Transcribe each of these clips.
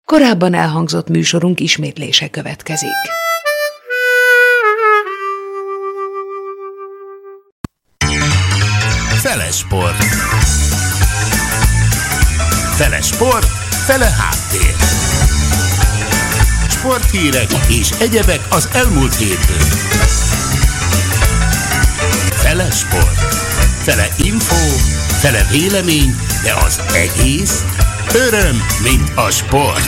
Korábban elhangzott műsorunk ismétlése következik. Fele Sport. Fele Sport, fele háttér. Sporthírek és egyebek az elmúlt hétből. Fele Sport. Fele info, fele vélemény, de az egész öröm, mint a sport.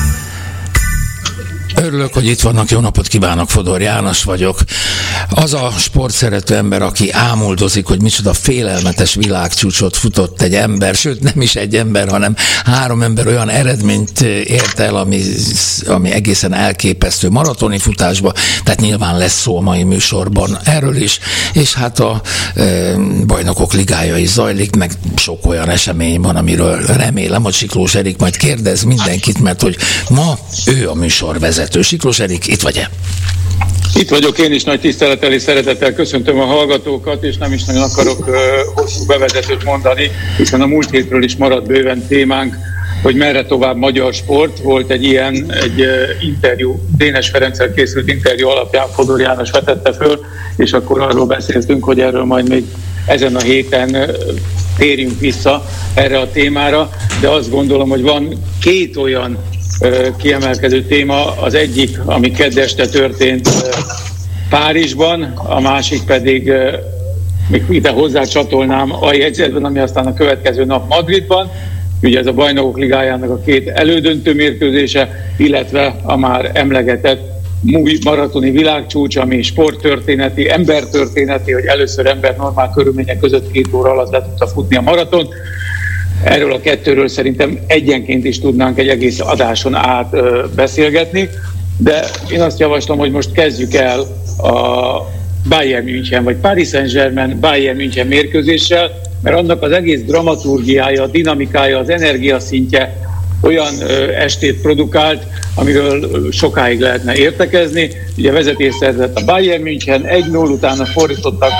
Örülök, hogy itt vannak, jó napot kívánok, Fodor János vagyok. Az a sportszerető ember, aki ámuldozik, hogy micsoda félelmetes világcsúcsot futott egy ember, sőt nem is egy ember, hanem 3 ember olyan eredményt ért el, ami egészen elképesztő maratoni futásba, tehát nyilván lesz szó a mai műsorban erről is, és hát a bajnokok ligája is zajlik, meg sok olyan esemény van, amiről remélem, hogy Siklós Erik majd kérdez mindenkit, mert hogy ma ő a műsorvezető. Siklós Erik, itt vagy-e? Itt vagyok, én is nagy tisztelettel és szeretettel köszöntöm a hallgatókat, és nem is nagyon akarok hosszú bevezetőt mondani, hiszen a múlt hétről is maradt bőven témánk, hogy merre tovább magyar sport. Volt egy interjú, Dénes Ferenccel készült interjú alapján Fodor János vetette föl, és akkor arról beszéltünk, hogy erről majd még ezen a héten térjünk vissza erre a témára, de azt gondolom, hogy van 2 olyan kiemelkedő téma, az egyik, ami kedd este történt Párizsban, a másik pedig még ide hozzá csatolnám a jegyzetben, ami aztán a következő nap Madridban, ugye ez a Bajnokok Ligájának a 2 elődöntő mérkőzése, illetve a már emlegetett maratoni világcsúcs, ami sporttörténeti, embertörténeti, hogy először ember normál körülmények között 2 óra alatt le tudta futni a maraton. Erről a 2-ről szerintem egyenként is tudnánk egy egész adáson át beszélgetni, de én azt javaslom, hogy most kezdjük el a Bayern München, vagy Paris Saint-Germain Bayern München mérkőzéssel, mert annak az egész dramaturgiája, dinamikája, az energiaszintje olyan estét produkált, amiről sokáig lehetne értekezni. Ugye vezetés szerzett a Bayern München, 1-0, utána fordítottak,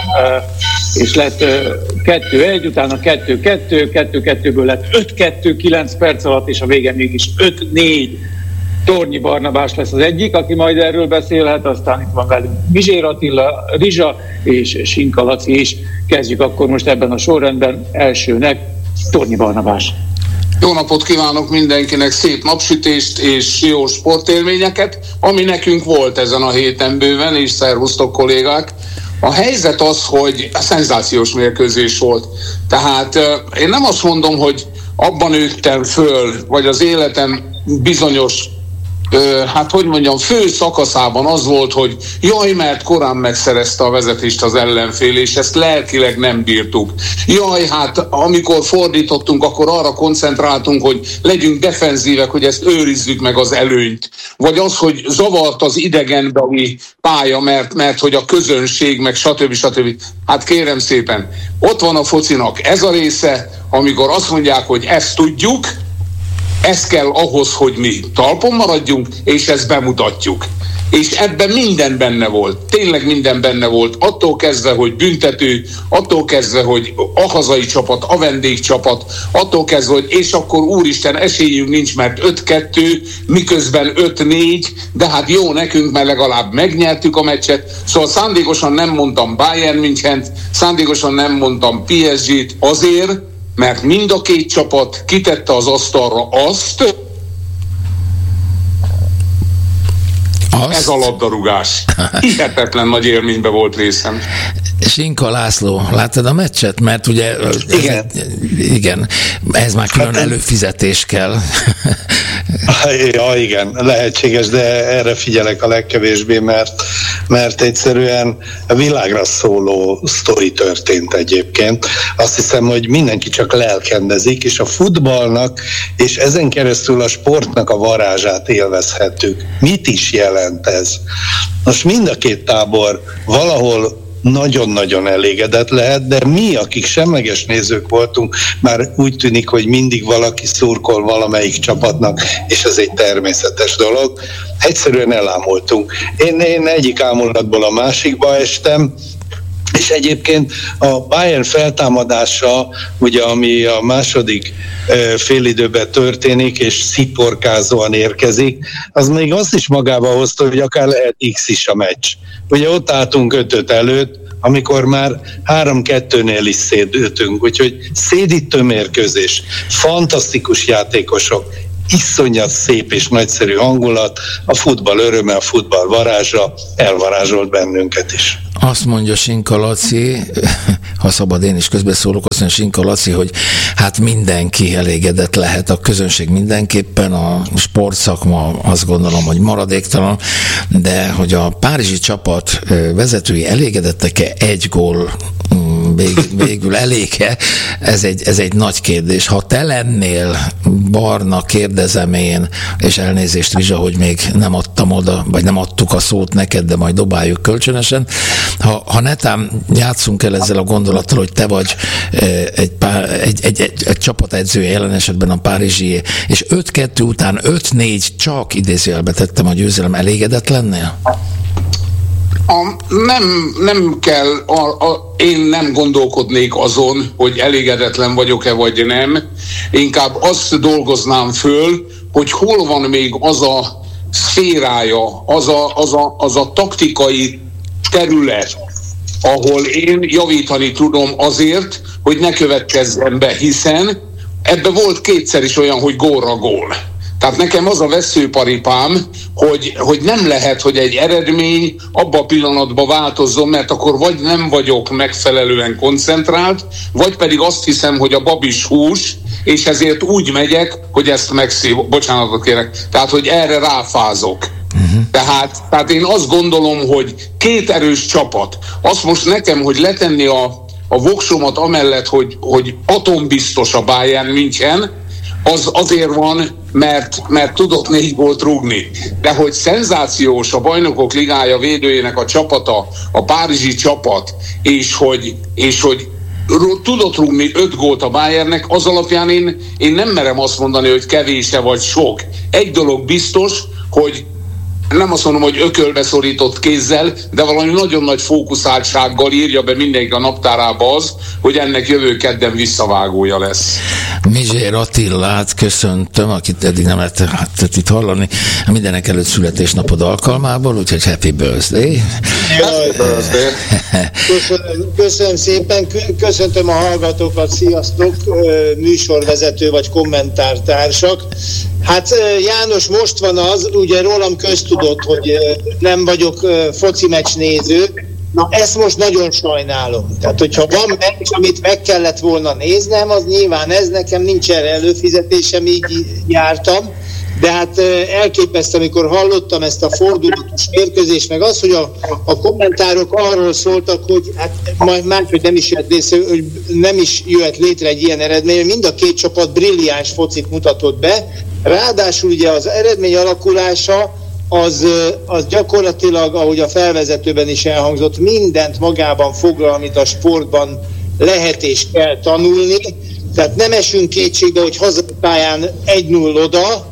és lett 2-1, utána 2-2, 2-2-ből lett 5-2, 9 perc alatt, és a vége mégis 5-4. Tornyi Barnabás lesz az egyik, aki majd erről beszélhet, aztán itt van velünk Mizsér Attila, Rizsa és Sinka Laci is. Kezdjük akkor most ebben a sorrendben elsőnek Tornyi Barnabás. Jó napot kívánok mindenkinek, szép napsütést és jó sportélményeket, ami nekünk volt ezen a héten bőven, és szervusztok kollégák. A helyzet az, hogy szenzációs mérkőzés volt. Tehát én nem azt mondom, hogy abban nőttem föl, vagy az életem bizonyos fő szakaszában az volt, hogy jaj, mert korán megszerezte a vezetést az ellenfél, és ezt lelkileg nem bírtuk. Jaj, hát amikor fordítottunk, akkor arra koncentráltunk, hogy legyünk defenzívek, hogy ezt őrizzük meg az előnyt. Vagy az, hogy zavart az idegenbeli pálya, mert hogy a közönség, meg stb. Hát kérem szépen, ott van a focinak ez a része, amikor azt mondják, hogy ezt tudjuk, ez kell ahhoz, hogy mi talpon maradjunk, és ezt bemutatjuk. És ebben minden benne volt, tényleg minden benne volt, attól kezdve, hogy büntető, attól kezdve, hogy a hazai csapat, a vendégcsapat, attól kezdve, hogy és akkor úristen, esélyünk nincs, mert 5-2, miközben 5-4, de hát jó nekünk, mert legalább megnyertük a meccset. Szóval szándékosan nem mondtam Bayern Münchent, szándékosan nem mondtam PSG-t azért, mert mind a 2 csapat kitette az asztalra azt, ez a labdarúgás. Hihetetlen nagy élményben volt részem. Sinka László, láttad a meccset? Mert ugye... Igen. Ez már külön előfizetés kell. Ja, igen, lehetséges, de erre figyelek a legkevésbé, mert egyszerűen a világra szóló sztori történt egyébként. Azt hiszem, hogy mindenki csak lelkendezik, és a futballnak, és ezen keresztül a sportnak a varázsát élvezhetjük. Mit is jelent ez? Most mind a 2 tábor valahol nagyon-nagyon elégedett lehet, de mi, akik semleges nézők voltunk, már úgy tűnik, hogy mindig valaki szurkol valamelyik csapatnak, és ez egy természetes dolog. Egyszerűen elámultunk. Én egyik ámulatból a másikba estem, És egyébként a Bayern feltámadása, ugye, ami a második félidőben történik, és sziporkázóan érkezik, az még azt is magába hozta, hogy akár lehet X is a meccs. Ugye ott álltunk 5-5 előtt, amikor már 3-2-nél is szédültünk, úgyhogy szédítő mérkőzés, fantasztikus játékosok, iszonyat szép és nagyszerű hangulat, a futball öröme, a futball varázsa elvarázsolt bennünket is. Azt mondja Sinka Laci, ha szabad én is közbeszólok, azt mondja Sinka Laci, hogy hát mindenki elégedett lehet, a közönség mindenképpen, a sportszakma azt gondolom, hogy maradéktalan, de hogy a párizsi csapat vezetői elégedettek-e egy gól végül elég-e? Ez egy nagy kérdés. Ha te lennél, Barna, kérdezem én, és elnézést Rizsa, hogy még nem adtam oda, vagy nem adtuk a szót neked, de majd dobáljuk kölcsönösen. Ha netán játszunk el ezzel a gondolattal, hogy te vagy egy csapatedzője, jelen esetben a párizsié, és 5-2 után 5-4 csak idézőjelbe tettem a győzelem, elégedett lennél? Nem kell, én nem gondolkodnék azon, hogy elégedetlen vagyok-e vagy nem. Inkább azt dolgoznám föl, hogy hol van még az a szférája, az a taktikai terület, ahol én javítani tudom azért, hogy ne következzen be, hiszen ebbe volt kétszer is olyan, hogy gólra gól. Tehát nekem az a veszőparipám, hogy nem lehet, hogy egy eredmény abban a pillanatban változzon, mert akkor vagy nem vagyok megfelelően koncentrált, vagy pedig azt hiszem, hogy a babis hús, és ezért úgy megyek, hogy ezt bocsánatot kérek, tehát hogy erre ráfázok. Tehát én azt gondolom, hogy két erős csapat, azt most nekem, hogy letenni a voksomat amellett, hogy atombiztos a Bayern München, az azért van, mert tudott 4 gólt rúgni. De hogy szenzációs a Bajnokok Ligája védőjének a csapata, a párizsi csapat, és hogy tudott rúgni 5 gólt a Bayernnek, az alapján én nem merem azt mondani, hogy kevése vagy sok. Egy dolog biztos, hogy nem azt mondom, hogy ökölbe szorított kézzel, de valami nagyon nagy fókuszáltsággal írja be mindenki a naptárába az, hogy ennek jövő kedden visszavágója lesz. Mizsér Attillát köszöntöm, akit eddig nem lehetett itt hallani, mindenek előtt születésnapod alkalmából, úgyhogy happy birthday. Happy birthday. Köszönöm szépen, köszöntöm a hallgatókat, sziasztok, műsorvezető vagy kommentártársak. Hát János, most van az, ugye rólam köztudott, hogy nem vagyok foci meccs néző, na ezt most nagyon sajnálom. Tehát, hogyha van meccs, amit meg kellett volna néznem, az nyilván ez, nekem nincs erre előfizetésem, így jártam, de hát elképesztő, amikor hallottam ezt a fordulatos mérkőzést, meg az, hogy a kommentárok arról szóltak, hogy hát máshogy nem is jöhet létre egy ilyen eredmény, mind a két csapat brilliáns focit mutatott be, ráadásul ugye az eredmény alakulása az gyakorlatilag, ahogy a felvezetőben is elhangzott, mindent magában foglal, amit a sportban lehet és kell tanulni, tehát nem esünk kétségbe, hogy hazapályán 1-0 oda,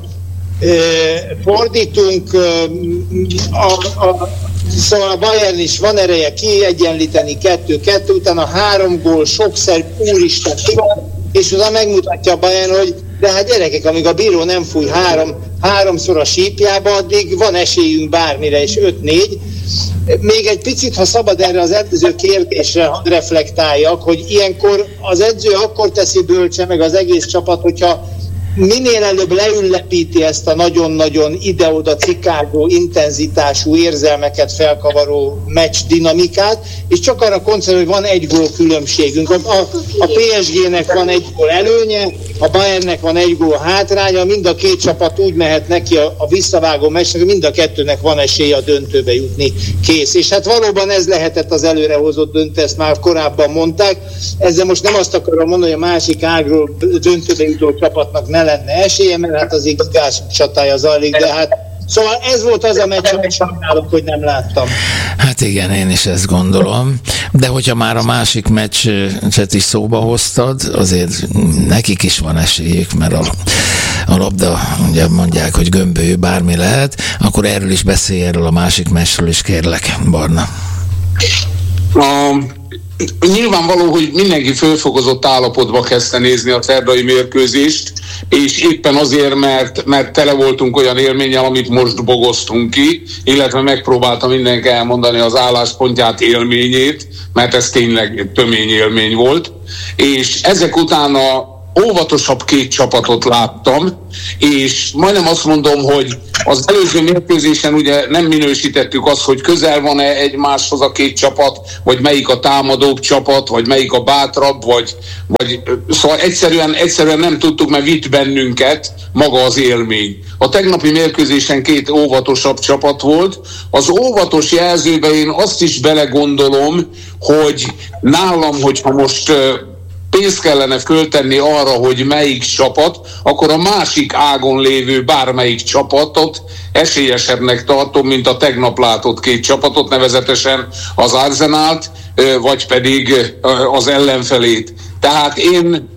fordítunk, szóval a Bayern is van ereje kiegyenlíteni 2-2, utána 3 gól, sokszer, úristen, és utána megmutatja a Bayern, hogy de hát gyerekek, amíg a bíró nem fúj háromszor a sípjába, addig van esélyünk bármire, és 5-4. Még egy picit, ha szabad erre az edző kérdésre hadd reflektáljak, hogy ilyenkor az edző akkor teszi bölcse, meg az egész csapat, hogyha minél előbb leüllepíti ezt a nagyon-nagyon ide-oda cikázó, intenzitású, érzelmeket felkavaró meccs dinamikát, és csak arra koncentrál, hogy van 1 gól különbségünk. A PSG-nek van 1 gól előnye, a Bayernnek van 1 gól hátránya, mind a két csapat úgy mehet neki a visszavágó meccsnek, mind a kettőnek van esélye a döntőbe jutni, kész. És hát valóban ez lehetett az előrehozott döntő, ezt már korábban mondták. Ezzel most nem azt akarom mondani, hogy a másik ágról döntőbe jutó csapatnak ne lenne esélye, mert hát az igaz csatája zajlik, de hát szóval ez volt az a meccs, amit sajnálok, hogy nem láttam. Hát igen, én is ezt gondolom. De hogyha már a másik meccset is szóba hoztad, azért nekik is van esélyük, mert a labda, ugye mondják, hogy gömbölyű, bármi lehet, akkor erről is beszélj, erről a másik meccsről is, kérlek, Barna. nyilvánvaló, hogy mindenki fölfokozott állapotba kezdte nézni a szerdai mérkőzést, és éppen azért, mert tele voltunk olyan élménnyel, amit most bogoztunk ki, illetve megpróbálta mindenki elmondani az álláspontját, élményét, mert ez tényleg tömény élmény volt. És ezek után a óvatosabb két csapatot láttam, és majdnem azt mondom, hogy az előző mérkőzésen ugye nem minősítettük azt, hogy közel van-e egymáshoz a két csapat, vagy melyik a támadóbb csapat, vagy melyik a bátrabb, vagy szóval egyszerűen nem tudtuk, mert vitt bennünket maga az élmény. A tegnapi mérkőzésen két óvatosabb csapat volt. Az óvatos jelzőbe én azt is belegondolom, hogy nálam, hogyha most pénzt kellene föltenni arra, hogy melyik csapat, akkor a másik ágon lévő bármelyik csapatot esélyesebbnek tartom, mint a tegnap látott két csapatot, nevezetesen az Arsenalt, vagy pedig az ellenfelét. Tehát én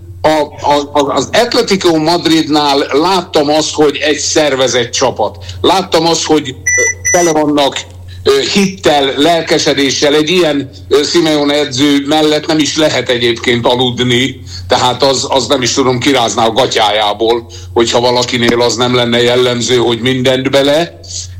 az Atletico Madridnál láttam azt, hogy egy szervezett csapat. Láttam azt, hogy tele vannak hittel, lelkesedéssel. Egy ilyen Simeone edző mellett nem is lehet egyébként aludni, tehát az nem is tudom, kirázná a gatyájából, hogyha valakinél az nem lenne jellemző, hogy mindent bele.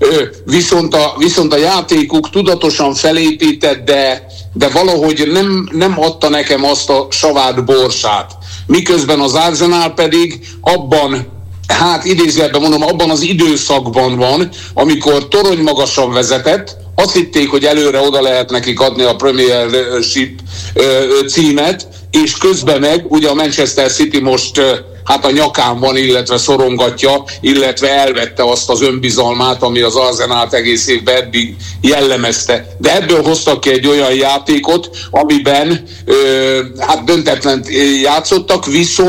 Viszont a játékuk tudatosan felépített, de valahogy nem adta nekem azt a savát borsát. Miközben az Arsenal pedig abban, hát idézőjelben mondom, abban az időszakban van, amikor torony magasan vezetett, azt hitték, hogy előre oda lehet nekik adni a Premiership címet, és közben meg ugye a Manchester City most hát a nyakán van, illetve szorongatja, illetve elvette azt az önbizalmát, ami az Arsenalt egész évben eddig jellemezte. De ebből hoztak ki egy olyan játékot, amiben hát döntetlen játszottak,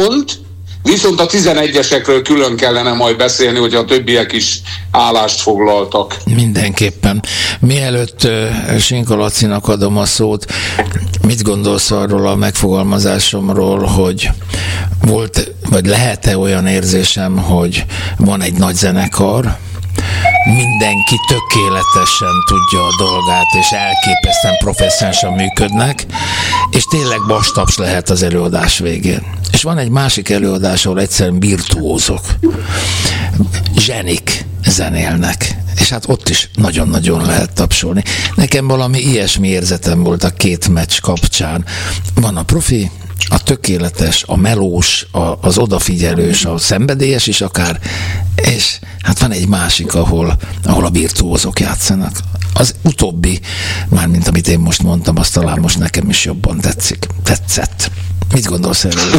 viszont a 11-esekről külön kellene majd beszélni, hogy a többiek is állást foglaltak. Mindenképpen. Mielőtt Sinka Lacinak adom a szót, mit gondolsz arról a megfogalmazásomról, hogy volt, vagy lehet-e olyan érzésem, hogy van egy nagy zenekar, mindenki tökéletesen tudja a dolgát, és elképesztően professzionálisan működnek, és tényleg bastaps lehet az előadás végén. És van egy másik előadás, ahol egyszerűen virtuózok, zsenik zenélnek, és hát ott is nagyon-nagyon lehet tapsolni. Nekem valami ilyesmi érzetem volt a két meccs kapcsán. Van a profi, a tökéletes, a melós, az odafigyelős, a szenvedélyes is akár, és hát van egy másik, ahol a virtuózok játszanak. Az utóbbi, mármint amit én most mondtam, az talán most nekem is jobban tetszett. Mit gondolsz erről?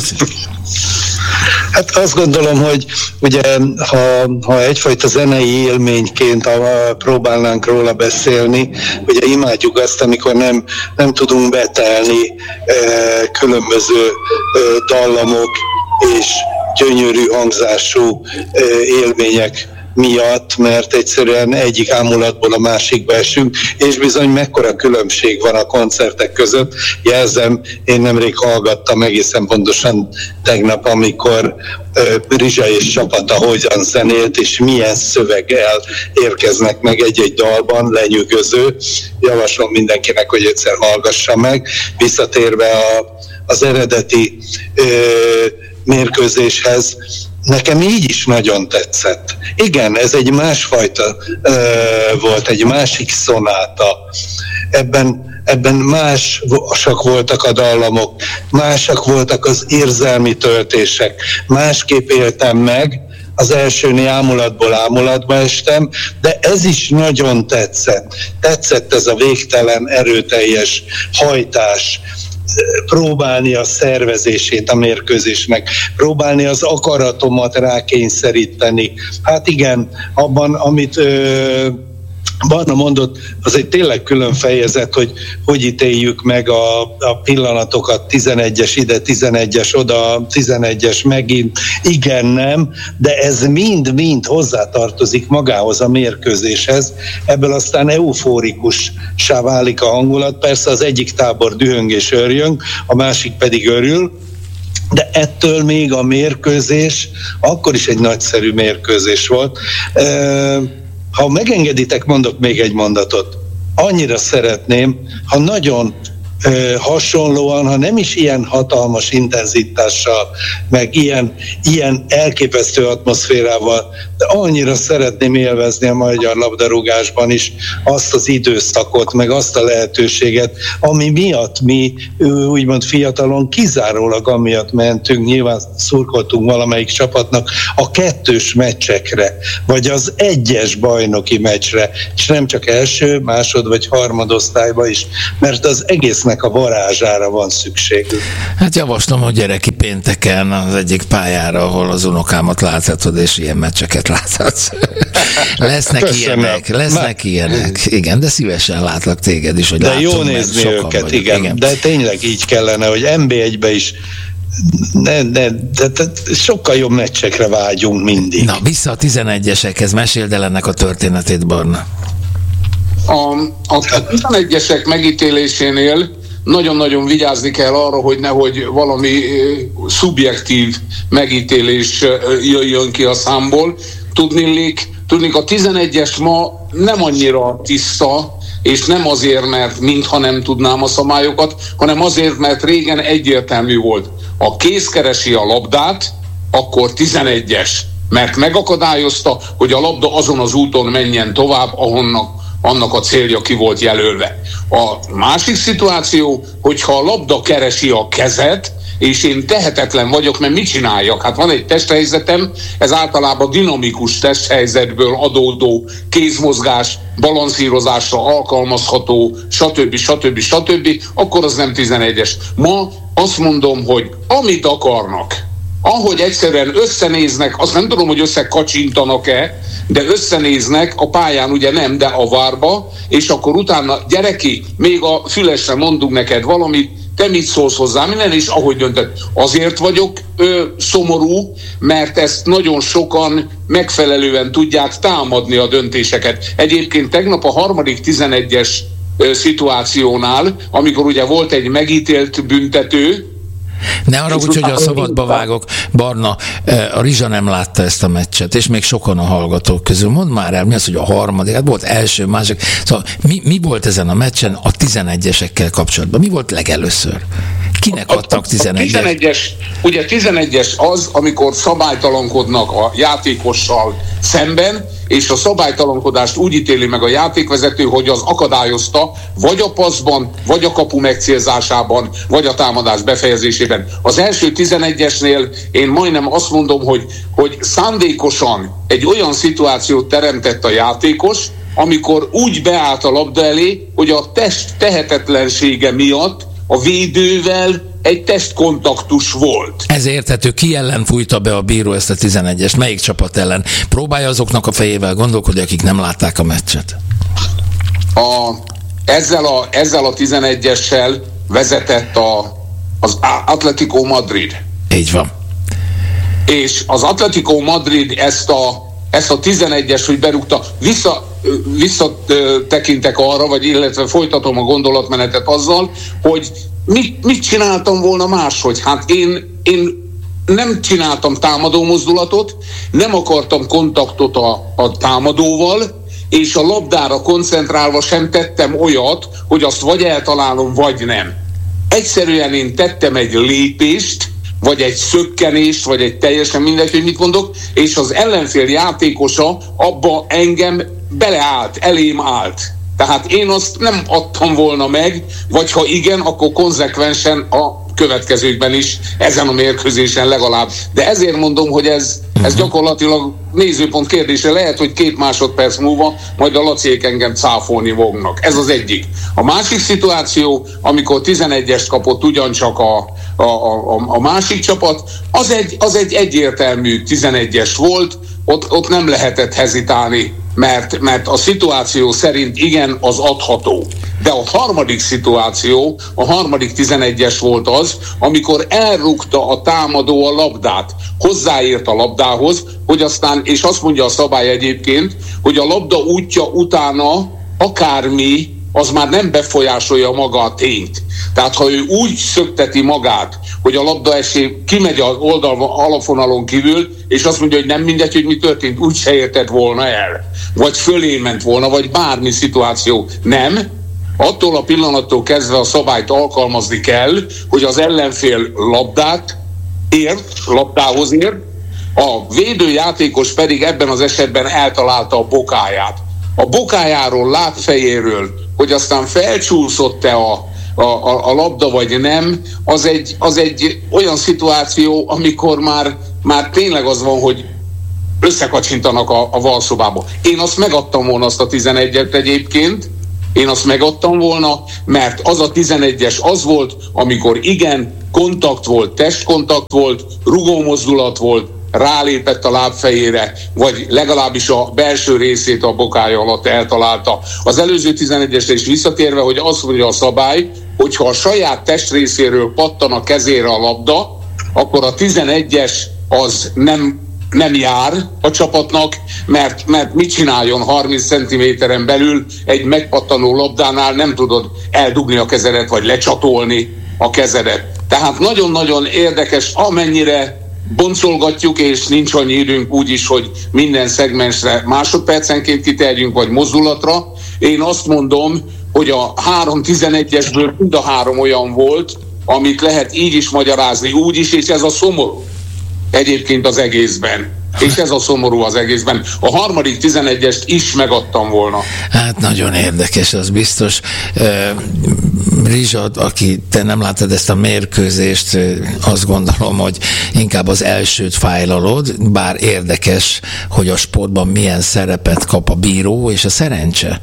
Hát azt gondolom, hogy ugye, ha egyfajta zenei élményként próbálnánk róla beszélni, ugye imádjuk azt, amikor nem tudunk betelni különböző dallamok és gyönyörű hangzású élmények miatt, mert egyszerűen egyik ámulatból a másikba esünk, és bizony mekkora különbség van a koncertek között. Jelzem, én nemrég hallgattam egészen pontosan tegnap, amikor Rizsa és csapata hogyan zenélt, és milyen szöveggel érkeznek meg egy-egy dalban, lenyűgöző. Javaslom mindenkinek, hogy egyszer hallgassa meg. Visszatérve az eredeti mérkőzéshez, nekem így is nagyon tetszett. Igen, ez egy másfajta volt, egy másik szonáta. Ebben másak voltak a dallamok, másak voltak az érzelmi töltések. Másképp éltem meg, az elsőnél ámulatból ámulatba estem, de ez is nagyon tetszett. Tetszett ez a végtelen, erőteljes hajtás, próbálni a szervezését a mérkőzésnek, próbálni az akaratomat rákényszeríteni. Hát igen, abban, amit Barna mondott, az egy tényleg külön fejezet, hogy ítéljük meg a pillanatokat, 11-es ide, 11-es oda, 11-es megint, igen, nem, de ez mind-mind hozzátartozik magához a mérkőzéshez. Ebből aztán eufórikussá válik a hangulat, persze az egyik tábor dühöng és örjön, a másik pedig örül, de ettől még a mérkőzés akkor is egy nagyszerű mérkőzés volt. Ha megengeditek, mondok még egy mondatot. Annyira szeretném, ha nagyon hasonlóan, ha nem is ilyen hatalmas intenzitással, meg ilyen elképesztő atmoszférával, de annyira szeretném élvezni a magyar labdarúgásban is azt az időszakot, meg azt a lehetőséget, ami miatt mi úgymond fiatalon kizárólag amiatt mentünk, nyilván szurkoltunk valamelyik csapatnak a 2-s meccsekre, vagy az 1-es bajnoki meccsre, és nem csak első, másod vagy harmadosztályba is, mert az egésznek a varázsára van szükségük. Hát javaslom, hogy gyere ki pénteken az egyik pályára, ahol az unokámat láthatod, és ilyen meccseket láthatsz. Lesznek ilyenek. Igen, de szívesen látlak téged is, hogy de látom, jó nézni őket, igen. De tényleg így kellene, hogy NB1-be is de sokkal jobb meccsekre vágyunk mindig. Na, vissza a 11-esekhez, meséld el ennek a történetét, Barna. A 11-esek megítélésénél nagyon-nagyon vigyázni kell arra, hogy nehogy valami szubjektív megítélés jöjjön ki a számból. Tudnék, a 11-es ma nem annyira tiszta, és nem azért, mert mintha nem tudnám a szabályokat, hanem azért, mert régen egyértelmű volt. Ha kéz keresi a labdát, akkor 11-es, mert megakadályozta, hogy a labda azon az úton menjen tovább, ahonnan annak a célja ki volt jelölve. A másik szituáció, hogyha a labda keresi a kezet, és én tehetetlen vagyok, mert mit csináljak? Hát van egy testhelyzetem, ez általában dinamikus testhelyzetből adódó kézmozgás, balanszírozásra alkalmazható, stb. Akkor az nem 11-es. Ma azt mondom, hogy amit akarnak, ahogy egyszerűen összenéznek, azt nem tudom, hogy összekacsintanak-e, de összenéznek, a pályán ugye nem, de a várba, és akkor utána, gyereki, még a fülesre mondunk neked valamit, te mit szólsz hozzá, minden is ahogy döntött. Azért vagyok szomorú, mert ezt nagyon sokan megfelelően tudják támadni a döntéseket. Egyébként tegnap a harmadik 11-es szituációnál, amikor ugye volt egy megítélt büntető, ne haragudj, hogy a szabadba vágok, Barna, a Rizsa nem látta ezt a meccset, és még sokan a hallgatók közül. Mondd már el, mi az, hogy a harmadik, hát volt első, másik. Szóval mi volt ezen a meccsen a 11-esekkel kapcsolatban? Mi volt legelőször? Kinek adtak 11-es? Ugye 11-es az, amikor szabálytalankodnak a játékossal szemben, és a szabálytalankodást úgy ítéli meg a játékvezető, hogy az akadályozta vagy a passzban, vagy a kapu megcélzásában, vagy a támadás befejezésében. Az első 11-esnél én majdnem azt mondom, hogy szándékosan egy olyan szituációt teremtett a játékos, amikor úgy beállt a labda elé, hogy a test tehetetlensége miatt a védővel egy testkontaktus volt. Ez érthető, ki ellen fújta be a bíró ezt a 11-est? Melyik csapat ellen? Próbálja azoknak a fejével gondolkodni, akik nem látták a meccset. Ezzel a 11-essel vezetett az Atletico Madrid. Így van. És az Atletico Madrid ezt a 11-es, hogy berúgta, visszatekintek arra, illetve folytatom a gondolatmenetet azzal, hogy mit csináltam volna máshogy? Hát én nem csináltam támadó mozdulatot, nem akartam kontaktot a támadóval, és a labdára koncentrálva sem tettem olyat, hogy azt vagy eltalálom, vagy nem. Egyszerűen én tettem egy lépést, vagy egy szökkenést, vagy egy teljesen mindegy, hogy mit mondok, és az ellenfél játékosa abba engem beleállt, elém állt. Tehát én azt nem adtam volna meg, vagy ha igen, akkor konzekvensen a következőkben is, ezen a mérkőzésen legalább. De ezért mondom, hogy ez gyakorlatilag nézőpont kérdése. Lehet, hogy 2 másodperc múlva majd a Laciék engem cáfolni fognak. Ez az egyik. A másik szituáció, amikor 11-est kapott ugyancsak a másik csapat, az egy egyértelmű 11-es volt, ott nem lehetett hezitálni, mert a szituáció szerint igen, az adható. De a harmadik szituáció, a harmadik 11-es volt az, amikor elrúgta a támadó a labdát, hozzáért a labdához, hogy aztán, és azt mondja a szabály egyébként, hogy a labda útja utána akármi, az már nem befolyásolja maga a tényt. Tehát ha ő úgy szökteti magát, hogy a labda kimegy az alapvonalon kívül, és azt mondja, hogy nem mindegy, hogy mi történt, úgy se érted volna el. Vagy fölé ment volna, vagy bármi szituáció. Nem. attól a pillanattól kezdve a szabályt alkalmazni kell, hogy az ellenfél labdához ért, a védőjátékos pedig ebben az esetben eltalálta a bokáját. A bokájáról, lábfejéről, hogy aztán felcsúszott-e a labda vagy nem, az egy olyan szituáció, amikor már tényleg az van, hogy összekacsintanak a valszobába. Én azt megadtam volna, azt a 11-et egyébként, én azt megadtam volna, mert az a 11-es az volt, amikor igen, kontakt volt, testkontakt volt, rugómozdulat volt, rálépett a lábfejére, vagy legalábbis a belső részét a bokája alatt eltalálta. Az előző 11-esre is visszatérve, hogy azt mondja a szabály, hogyha a saját testrészéről pattan a kezére a labda, akkor a 11-es az nem jár a csapatnak, mert mit csináljon 30 cm-en belül egy megpattanó labdánál, nem tudod eldugni a kezedet, vagy lecsatolni a kezedet. Tehát nagyon-nagyon érdekes, amennyire boncolgatjuk, és nincs annyi időnk úgyis, hogy minden szegmensre másodpercenként kiterjünk, vagy mozdulatra. Én azt mondom, hogy a 3-11-esből mind a 3 olyan volt, amit lehet így is magyarázni, úgy is, és ez a szomorú egyébként az egészben. És ez a szomorú az egészben. A harmadik 11-est is megadtam volna. Hát nagyon érdekes, az biztos. Rizsa, aki te nem láttad ezt a mérkőzést, azt gondolom, hogy inkább az elsőt fájlalod, bár érdekes, hogy a sportban milyen szerepet kap a bíró és a szerencse.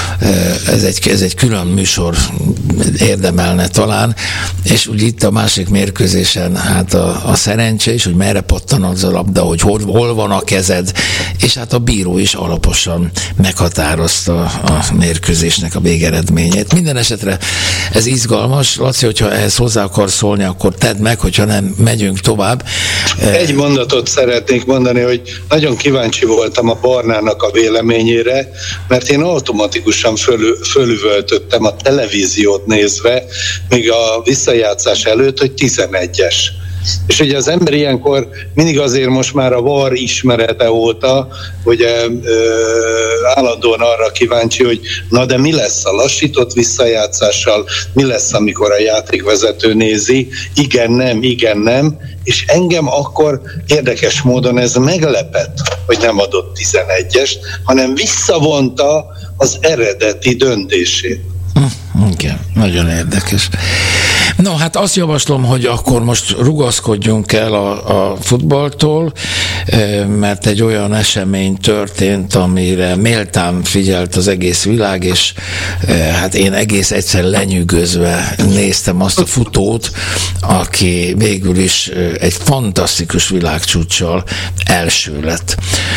Ez egy külön műsor érdemelne talán, és úgy itt a másik mérkőzésen hát a szerencse is, hogy merre pattanod az a labda, hogy hol van a kezed, és hát a bíró is alaposan meghatározta a mérkőzésnek a végeredményét. Minden esetre ez izgalmas. Laci, hogyha ehhez hozzá akarsz szólni, akkor tedd meg, hogyha nem, megyünk tovább. Egy mondatot szeretnék mondani, hogy nagyon kíváncsi voltam a Barnának a véleményére, mert én automatikusan fölüvöltöttem a televíziót nézve, még a visszajátszás előtt, hogy 11-es. És ugye az ember ilyenkor mindig azért most már a VAR ismerete óta, hogy állandóan arra kíváncsi, hogy na de mi lesz a lassított visszajátszással, mi lesz, amikor a játékvezető nézi, igen, nem, és engem akkor érdekes módon ez meglepett, hogy nem adott 11-est, hanem visszavonta az eredeti döntését. Igen, nagyon érdekes. No, hát azt javaslom, hogy akkor most rugaszkodjunk el a futballtól, mert egy olyan esemény történt, amire méltán figyelt az egész világ, és hát én egész egyszer lenyűgözve néztem azt a futót, aki végül is egy fantasztikus világcsúccsal első lett.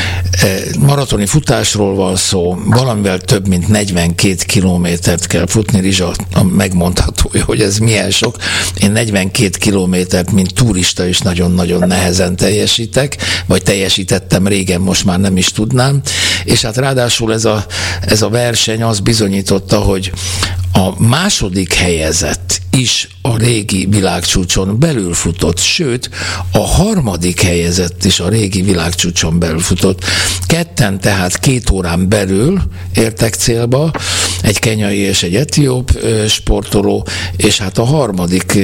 Maratoni futásról van szó, valamivel több mint 42 kilométert kell futni, Rizsa megmondhatója, hogy ez milyen sok. Én 42 kilométert, mint turista is nagyon-nagyon nehezen teljesítek, vagy teljesítettem régen, most már nem is tudnám, és hát ráadásul ez a verseny azt bizonyította, hogy a második helyezett is a régi világcsúcson belül futott, sőt, a harmadik helyezett is a régi világcsúcson belül futott. Ketten tehát 2 órán belül értek célba, egy kenyai és egy etióp sportoló, és hát a harmadik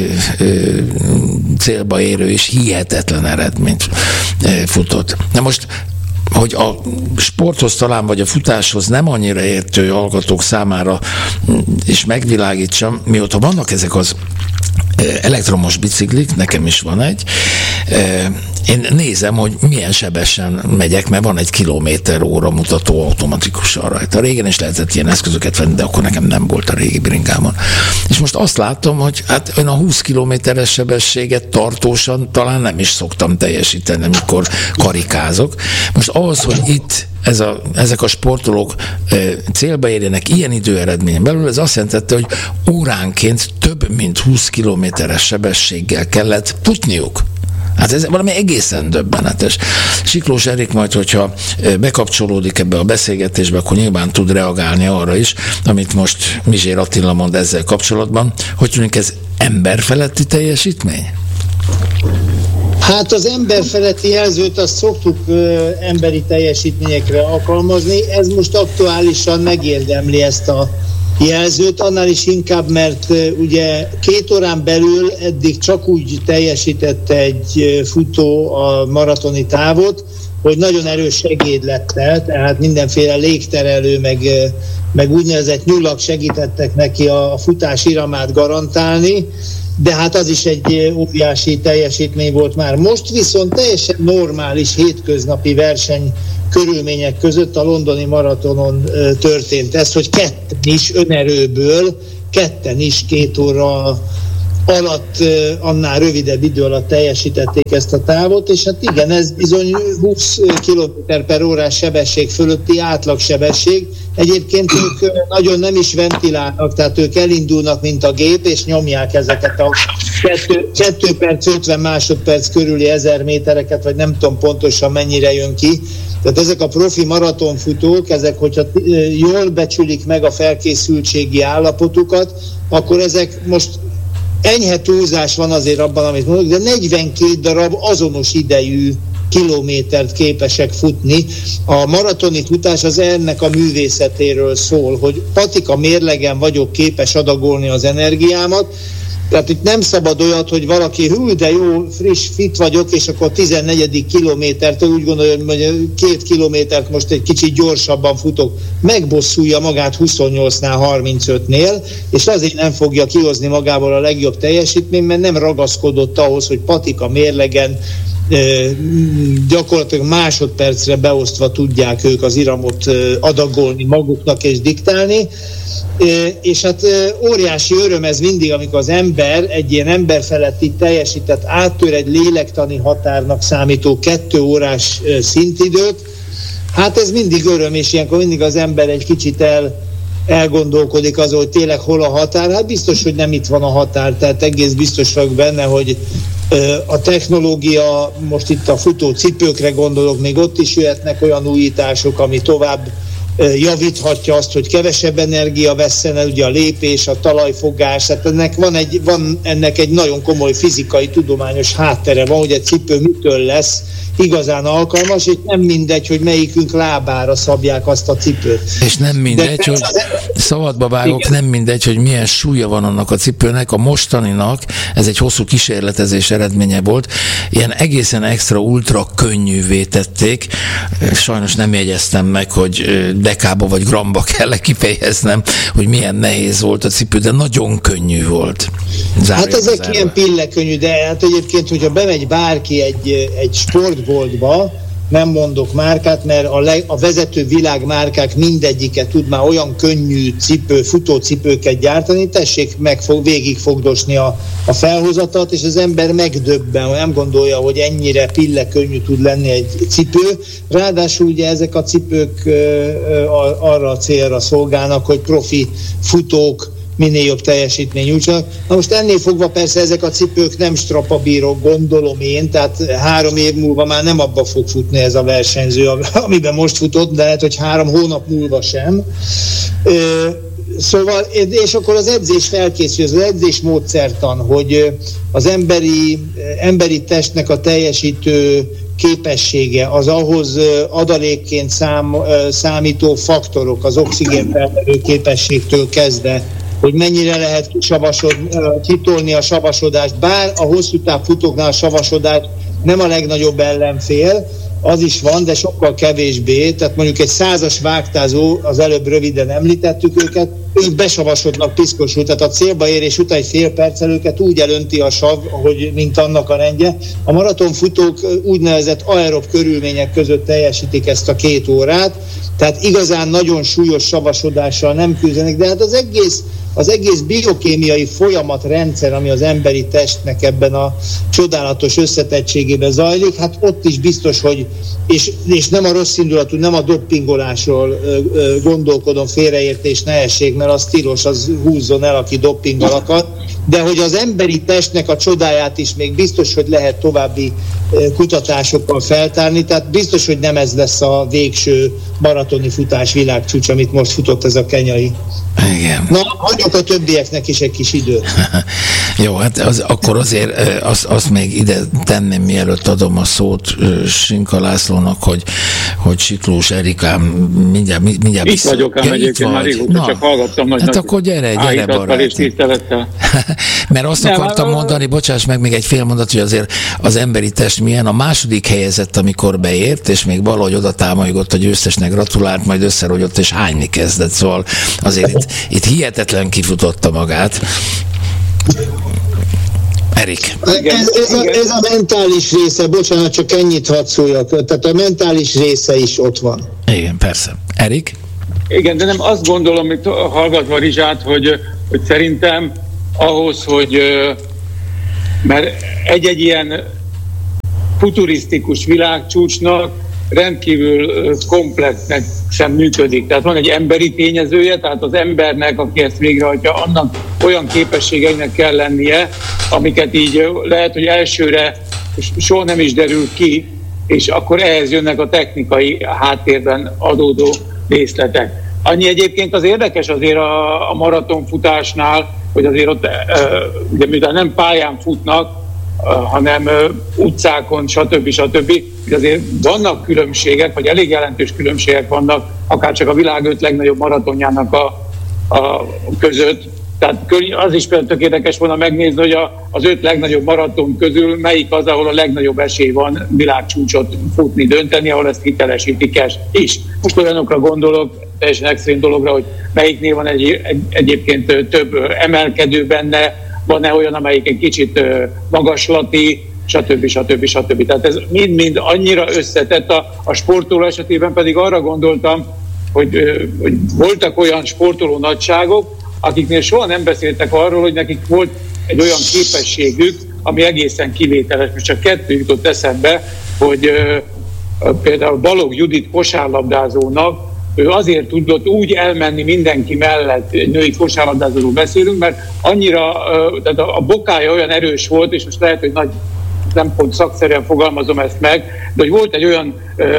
célba érő is hihetetlen eredményt futott. Na most, hogy a sporthoz talán, vagy a futáshoz nem annyira értő hallgatók számára is megvilágítsam, mióta vannak ezek az elektromos biciklik, nekem is van egy, én nézem, hogy milyen sebesen megyek, mert van egy km/h mutató automatikusan rajta. Régen is lehetett ilyen eszközöket venni, de akkor nekem nem volt a régi bringámon. És most azt látom, hogy hát ön a 20 km/h sebességet tartósan talán nem is szoktam teljesíteni, amikor karikázok. Most ahhoz, hogy itt ezek a sportolók célba érjenek ilyen időeredményen belül, ez azt jelentette, hogy óránként több mint 20 km/h sebességgel kellett futniuk. Hát ez valami egészen döbbenetes. Siklós Erik majd, hogyha bekapcsolódik ebbe a beszélgetésbe, akkor nyilván tud reagálni arra is, amit most Mizsér Attila mond ezzel kapcsolatban. Hogy tűnik, ez emberfeletti teljesítmény? Hát az emberfeletti jelzőt azt szoktuk emberi teljesítményekre alkalmazni, ez most aktuálisan megérdemli ezt jelzőt, annál is inkább, mert ugye 2 órán belül eddig csak úgy teljesítette egy futó a maratoni távot, hogy nagyon erős segédlettel, tehát mindenféle légterelő, meg úgynevezett nyulak segítettek neki a futás iramát garantálni, de hát az is egy óriási teljesítmény volt már. Most viszont teljesen normális hétköznapi verseny körülmények között a londoni maratonon történt ez, hogy ketten is önerőből, 2 óra alatt, annál rövidebb idő alatt teljesítették ezt a távot, és hát igen, ez bizony 20 km/h sebesség fölötti átlagsebesség. Egyébként ők nagyon nem is ventilálnak, tehát ők elindulnak, mint a gép, és nyomják ezeket a 2 perc 50 másodperc körüli 1000 métereket, vagy nem tudom pontosan mennyire jön ki. Tehát ezek a profi maratonfutók, ezek, hogyha jól becsülik meg a felkészültségi állapotukat, akkor ezek most enyhe túlzás van azért abban, amit mondok, de 42 darab azonos idejű kilométert képesek futni. A maratoni futás az ennek a művészetéről szól, hogy patika mérlegen vagyok képes adagolni az energiámat, tehát itt nem szabad olyat, hogy valaki de jó, friss, fit vagyok, és akkor 14. kilométertől úgy gondolja, hogy 2 kilométert most egy kicsit gyorsabban futok, megbosszulja magát 28-nál, 35-nél, és azért nem fogja kihozni magából a legjobb teljesítményt, mert nem ragaszkodott ahhoz, hogy patika mérlegen gyakorlatilag másodpercre beosztva tudják ők az iramot adagolni maguknak és diktálni. És hát óriási öröm ez mindig, amikor az ember egy ilyen emberfeletti teljesített áttör egy lélektani határnak számító 2 órás szintidőt. Hát ez mindig öröm, és ilyenkor mindig az ember egy kicsit elgondolkodik azon, hogy tényleg hol a határ. Hát biztos, hogy nem itt van a határ, tehát egész biztos vagyok benne, hogy a technológia, most itt a futócipőkre gondolok, még ott is jöhetnek olyan újítások, ami tovább javíthatja azt, hogy kevesebb energia vesszen el, ugye a lépés, a talajfogás, tehát van ennek egy nagyon komoly fizikai, tudományos háttere van, hogy egy cipő mitől lesz igazán alkalmas, és nem mindegy, hogy melyikünk lábára szabják azt a cipőt. És nem mindegy, hogy szabadba vágok, igen. Nem mindegy, hogy milyen súlya van annak a cipőnek, a mostaninak, ez egy hosszú kísérletezés eredménye volt, ilyen egészen extra, ultra könnyűvé tették, sajnos nem jegyeztem meg, hogy dekába vagy gramba kell kifejeznem, hogy milyen nehéz volt a cipő, de nagyon könnyű volt. Hát ezek ilyen pillekönnyű, de hát egyébként, hogyha bemegy bárki egy sportboltba, nem mondok márkát, mert a vezető világmárkák mindegyike tud már olyan könnyű futócipőket gyártani, tessék végig fogdosni a felhozatat, és az ember megdöbben, nem gondolja, hogy ennyire pillekönnyű tud lenni egy cipő. Ráadásul ugye ezek a cipők arra a célra szolgálnak, hogy profi futók minél jobb teljesítmény nyújtsanak. Na most ennél fogva persze ezek a cipők nem strapabírok, gondolom én, tehát 3 év múlva már nem abba fog futni ez a versenyző, amiben most futott, de lehet, hogy 3 hónap múlva sem. Szóval, és akkor az edzés felkészül, az edzés módszertan, hogy az emberi testnek a teljesítő képessége, az ahhoz adalékként számító faktorok, az oxigénfelvevő képességtől kezdve, hogy mennyire lehet kitolni a savasodást, bár a hosszú táv futóknál a savasodás nem a legnagyobb ellenfél, az is van, de sokkal kevésbé, tehát mondjuk egy 100-as vágtázó, az előbb röviden említettük őket, ők besavasodnak piszkosul, tehát a célba érés után egy fél perccel őket úgy elönti a sav, mint annak a rendje. A maratonfutók úgynevezett aerob körülmények között teljesítik ezt a 2 órát, tehát igazán nagyon súlyos savasodással nem küzdenek, de hát az egész biokémiai folyamatrendszer, ami az emberi testnek ebben a csodálatos összetettségében zajlik, hát ott is biztos, hogy és nem a rossz indulatú, nem a doppingolásról gondolkodom, félreértés ne essék, mert az tilos, az húzzon el, aki doppinggal akar, de hogy az emberi testnek a csodáját is még biztos, hogy lehet további kutatásokkal feltárni, tehát biztos, hogy nem ez lesz a végső maratoni futás világcsúcs, amit most futott ez a kenyai. Igen. Na, hagyjuk a többieknek is egy kis időt. Jó, hát akkor azért azt még ide tenném, mielőtt adom a szót Sinka Lászlónak, hogy Siklós Erikám mindjárt itt vagyok ám egyébként, már régóta csak hallgattam nagy. Hát akkor gyere barátom. Mert azt akartam mondani, bocsáss meg még egy fél mondat, hogy azért az emberi test milyen. A második helyezett, amikor beért, és még valahogy oda támolygott a győztesnek, gratulált, majd összerogyott és hányni kezdett, szóval azért itt hihetetlen kifutotta magát. Erik. Ez a mentális része, bocsánat, csak ennyit hadd szóljak, tehát a mentális része is ott van. Igen, persze. Erik? Igen, de nem azt gondolom, itt hallgatva Rizsát, hogy szerintem ahhoz, hogy mert egy ilyen futurisztikus világcsúcsnak rendkívül komplexnek sem működik. Tehát van egy emberi tényezője, tehát az embernek, aki ezt végrehajtja, annak olyan képességeinek kell lennie, amiket így lehet, hogy elsőre soha nem is derül ki, és akkor ehhez jönnek a technikai háttérben adódó részletek. Annyi egyébként az érdekes azért a maratonfutásnál, hogy azért ott, ugye mivel nem pályán futnak, hanem utcákon, stb. Hogy azért vannak különbségek, vagy elég jelentős különbségek vannak, akár csak a világ 5 legnagyobb maratonjának a között. Tehát az is például tök érdekes volna megnézni, hogy az 5 legnagyobb maraton közül melyik az, ahol a legnagyobb esély van világcsúcsot futni, dönteni, ahol ezt hitelesítik is. Most olyanokra gondolok, teljesen extrém dologra, hogy melyiknél van egyébként több emelkedő benne, van-e olyan, amelyik egy kicsit magaslati, stb. Tehát ez mind annyira összetett. A sportoló esetében pedig arra gondoltam, hogy voltak olyan sportoló nagyságok, akiknél soha nem beszéltek arról, hogy nekik volt egy olyan képességük, ami egészen kivételes. Most csak 2 jutott eszembe, hogy például Balogh Judit kosárlabdázónak, ő azért tudott úgy elmenni mindenki mellett, egy női kosárlabdázóról beszélünk, mert annyira, tehát a bokája olyan erős volt, és most lehet, hogy nagy, nem pont szakszerűen fogalmazom ezt meg, de hogy volt egy olyan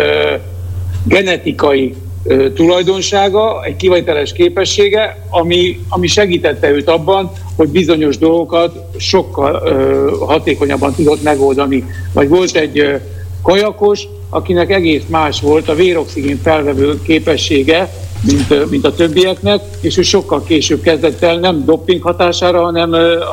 genetikai tulajdonsága, egy kivételes képessége, ami segítette őt abban, hogy bizonyos dolgokat sokkal hatékonyabban tudott megoldani. Vagy volt egy kajakos, akinek egész más volt a véroxigén felvevő képessége, mint a többieknek, és ő sokkal később kezdett el nem doping hatására, hanem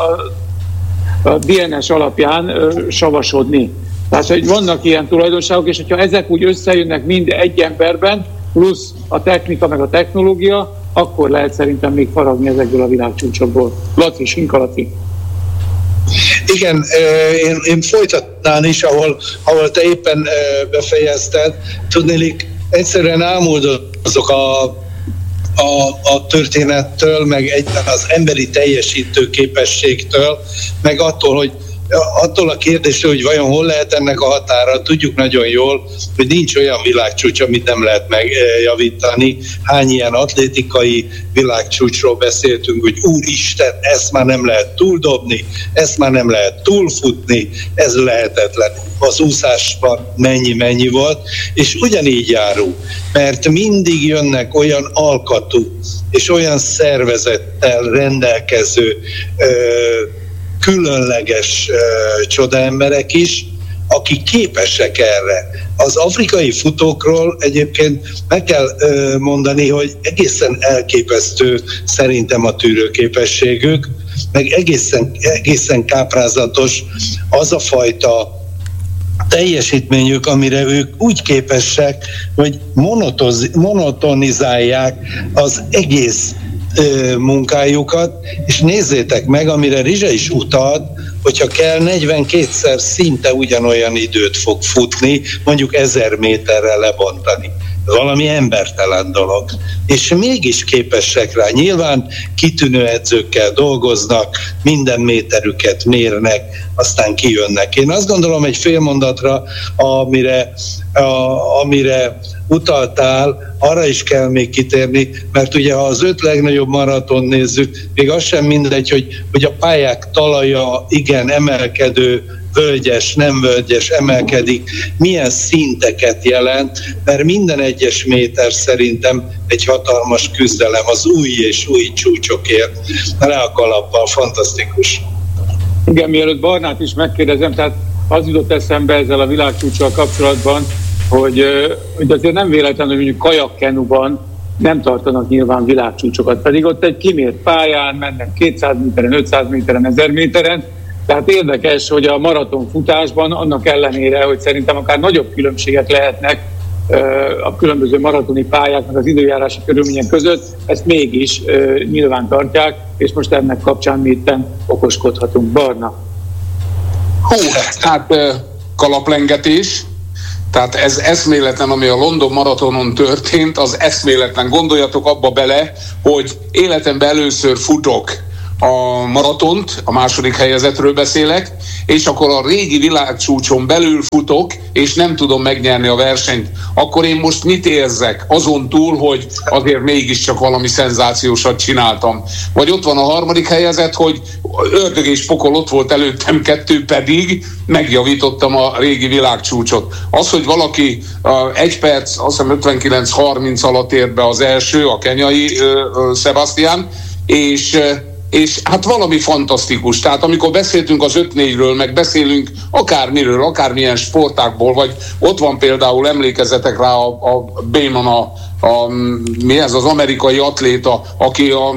a DNS alapján savasodni. Tehát, hogy vannak ilyen tulajdonságok, és hogyha ezek úgy összejönnek mind egy emberben, plusz a technika meg a technológia, akkor lehet szerintem még faragni ezekből a világcsúcsokból. Laci, Sinka Laci. Igen, én folytatnám is, ahol te éppen befejezted. Tudnélik, egyszerűen ámuldozok a történettől, meg egyben az emberi teljesítő képességtől, meg attól a kérdésről, hogy vajon hol lehet ennek a határa, tudjuk nagyon jól, hogy nincs olyan világcsúcs, amit nem lehet megjavítani. Hány ilyen atlétikai világcsúcsról beszéltünk, hogy úristen, ezt már nem lehet túldobni, ezt már nem lehet túlfutni, ez lehetetlen. Az úszásban mennyi volt, és ugyanígy járunk, mert mindig jönnek olyan alkatú és olyan szervezettel rendelkező különleges csodaemberek is, akik képesek erre. Az afrikai futókról egyébként meg kell mondani, hogy egészen elképesztő szerintem a tűrőképességük, meg egészen káprázatos az a fajta teljesítményük, amire ők úgy képesek, hogy monotonizálják az egész munkájukat, és nézzétek meg, amire Rizsa is utalt, hogyha kell 42-szer szinte ugyanolyan időt fog futni, mondjuk 1000 méterrel lebontani. valami embertelen dolog. És mégis képesek rá. Nyilván kitűnő edzőkkel dolgoznak, minden méterüket mérnek, aztán kijönnek. Én azt gondolom, egy fél mondatra, amire utaltál, arra is kell még kitérni, mert ugye ha az 5 legnagyobb maraton nézzük, még az sem mindegy, hogy a pályák talaja igen emelkedő, völgyes, nem völgyes, emelkedik, milyen szinteket jelent, mert minden egyes méter szerintem egy hatalmas küzdelem az új és új csúcsokért. Le a kalappal, fantasztikus. Igen, mielőtt Barnát is megkérdezem, tehát az jutott eszembe ezzel a világcsúccsal kapcsolatban, hogy azért nem véletlen, hogy mondjuk kajakkenuban nem tartanak nyilván világcsúcsokat, pedig ott egy kimért pályán mennek 200 méteren, 500 méteren, 1000 méteren, tehát érdekes, hogy a maratonfutásban annak ellenére, hogy szerintem akár nagyobb különbségek lehetnek a különböző maratoni pályáknak az időjárási körülmények között, ezt mégis nyilván tartják, és most ennek kapcsán mi itten okoskodhatunk. Barna? Hát kalaplengetés. Tehát ez eszméletlen, ami a London maratonon történt, az eszméletlen. Gondoljatok abba bele, hogy életemben először futok a maratont, a második helyezetről beszélek, és akkor a régi világcsúcson belül futok, és nem tudom megnyerni a versenyt. Akkor én most mit érzek? Azon túl, hogy azért mégiscsak valami szenzációsat csináltam. Vagy ott van a harmadik helyezett, hogy ördög és pokol ott volt előttem 2, pedig megjavítottam a régi világcsúcsot. Az, hogy valaki 1 perc, azt hiszem 59-30 alatt ért be az első, a kenyai Sebastian, és hát valami fantasztikus. Tehát amikor beszéltünk az 5-4-ről, meg beszélünk akármiről, akármilyen sportákból, vagy ott van például, emlékezzetek rá a Beamon, mi ez az amerikai atléta, aki a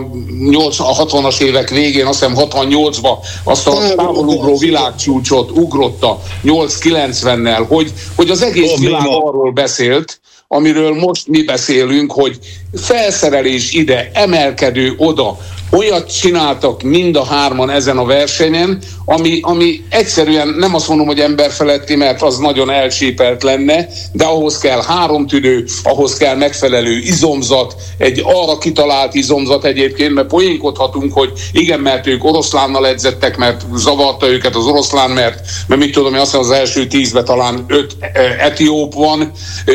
60-as évek végén, azt hiszem 68-ba azt a távolugró világcsúcsot ugrotta 8-90-nel, hogy az egész világ arról beszélt, amiről most mi beszélünk, hogy felszerelés ide, emelkedő oda, olyat csináltak mind a hárman ezen a versenyen, ami egyszerűen nem azt mondom, hogy emberfeletti, mert az nagyon elcsépelt lenne, de ahhoz kell 3 tüdő, ahhoz kell megfelelő izomzat, egy arra kitalált izomzat egyébként, mert poénkodhatunk, hogy igen, mert ők oroszlánnal edzettek, mert zavarta őket az oroszlán, mert mit tudom, azt hiszem az első 10-ben talán 5 etióp van,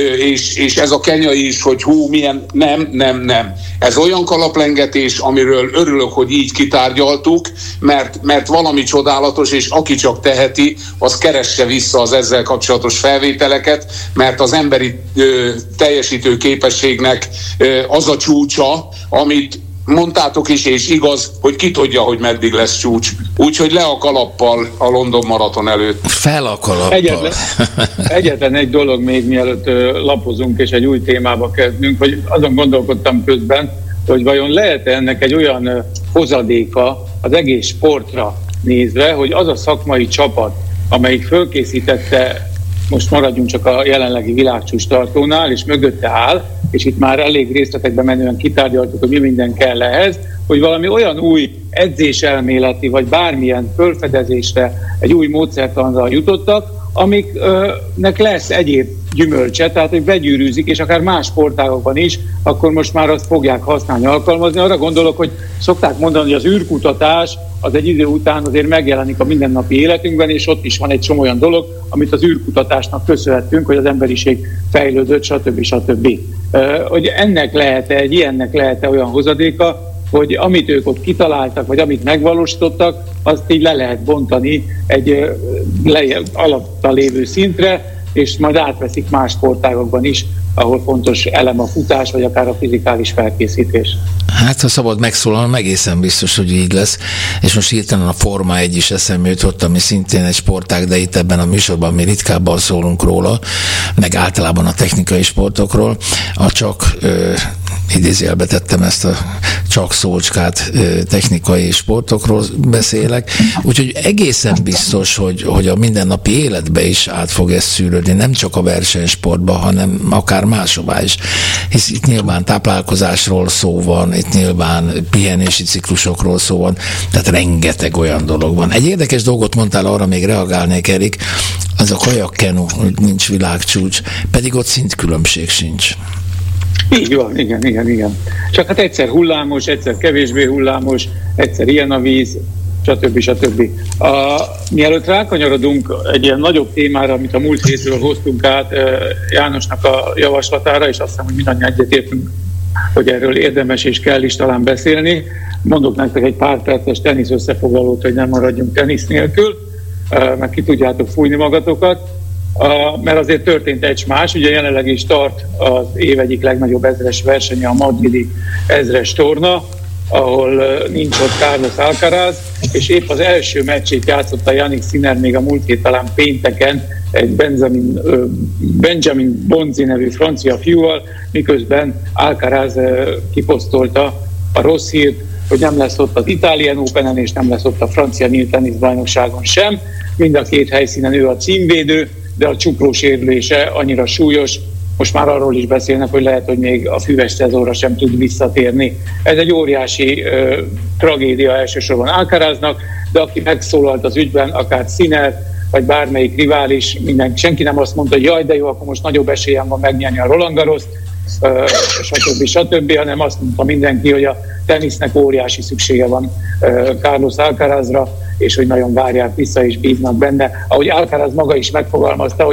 és ez a kenyai is, hogy milyen, nem. Ez olyan kalaplengetés, amiről örülök, hogy így kitárgyaltuk, mert valami csodálatos, és aki csak teheti, az keresse vissza az ezzel kapcsolatos felvételeket, mert az emberi teljesítő képességnek az a csúcsa, amit mondtátok is, és igaz, hogy ki tudja, hogy meddig lesz csúcs. Úgyhogy le a kalappal a London maraton előtt. Fel a kalappal. Egyetlen egy dolog még, mielőtt lapozunk és egy új témába kezdünk, hogy azon gondolkodtam közben, hogy vajon lehet ennek egy olyan hozadéka az egész sportra nézve, hogy az a szakmai csapat, amelyik fölkészítette, most maradjunk csak a jelenlegi világcsúcs tartónál, és mögötte áll, és itt már elég részletekbe menően kitárgyaltuk, hogy mi minden kell ehhez, hogy valami olyan új edzéselméleti, vagy bármilyen fölfedezésre, egy új módszertanra jutottak, amiknek lesz egyéb gyümölcse, tehát hogy begyűrűzik, és akár más sportágokban is, akkor most már azt fogják használni, alkalmazni. Arra gondolok, hogy szokták mondani, hogy az űrkutatás az egy idő után azért megjelenik a mindennapi életünkben, és ott is van egy csomó olyan dolog, amit az űrkutatásnak köszönhetünk, hogy az emberiség fejlődött, stb. Hogy ennek lehet-e, egy ilyennek lehet-e olyan hozadéka, hogy amit ők ott kitaláltak, vagy amit megvalósítottak, azt így le lehet bontani egy alatta lévő szintre, és majd átveszik más sportágokban is, ahol fontos elem a futás, vagy akár a fizikális felkészítés. Hát, ha szabad megszólalnom, egészen biztos, hogy így lesz. És most hirtelen a Forma 1 is eszembe jutott, ami szintén egy sportág, de itt ebben a műsorban mi ritkábban szólunk róla, meg általában a technikai sportokról. Idézőjelbe tettem ezt a csak szócskát, technikai sportokról beszélek. Úgyhogy egészen biztos, hogy a mindennapi életbe is át fog ez szűrődni, nem csak a versenysportba, hanem akár máshová is. Hisz itt nyilván táplálkozásról szó van, itt nyilván pihenési ciklusokról szó van, tehát rengeteg olyan dolog van. Egy érdekes dolgot mondtál, arra még reagálnék, Erik, az a kajakkenu, hogy nincs világcsúcs, pedig ott szintkülönbség sincs. Így van, igen. Csak hát egyszer hullámos, egyszer kevésbé hullámos, egyszer ilyen a víz, stb. Mielőtt rákanyarodunk egy ilyen nagyobb témára, amit a múlt hétről hoztunk át Jánosnak a javaslatára, és azt hiszem, hogy mindannyian egyetértünk, hogy erről érdemes és kell is talán beszélni. Mondok nektek egy pár perces tenisz összefoglalót, hogy nem maradjunk tenisz nélkül, meg ki tudjátok fújni magatokat, mert azért történt egy más, ugye jelenleg is tart az év egyik legnagyobb ezres versenye, a madridi ezres torna, ahol nincs ott Carlos Alcaraz, és épp az első meccsét játszotta Jannik Sinner még a múlt hét talán pénteken egy Benjamin Bonzi nevű francia fiúval, miközben Alcaraz kiposztolta a rossz hírt, hogy nem lesz ott az Italian Openen, és nem lesz ott a francia nyílt teniszbajnokságon sem. Mind a két helyszínen ő a címvédő, de a csukló sérülése annyira súlyos, most már arról is beszélnek, hogy lehet, hogy még a füves szezonra sem tud visszatérni. Ez egy óriási tragédia elsősorban Alcaraznak, de aki megszólalt az ügyben, akár Sinner, vagy bármelyik rivális, senki nem azt mondta, hogy jaj, de jó, akkor most nagyobb esélyem van megnyerni a Roland Garrost, stb., hanem azt mondta mindenki, hogy a tenisznek óriási szüksége van Carlos Alcarazra, és hogy nagyon várják vissza és bíznak benne. Ahogy Alcaraz maga is megfogalmazta, hogy